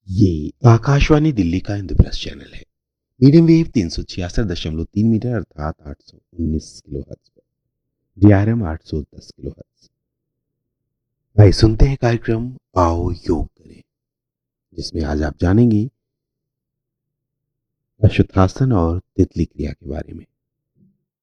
ये आकाशवाणी दिल्ली का इंद्रप्रस्थ चैनल है। मीडियम वेव 366.3 मीटर अर्थात 819 किलोहर्ट्ज पर। DRM 810 kilohertz. आइए सुनते हैं कार्यक्रम आओ योग करें, जिसमें आज आप जानेंगी अश्वत्थासन और तितली क्रिया के बारे में।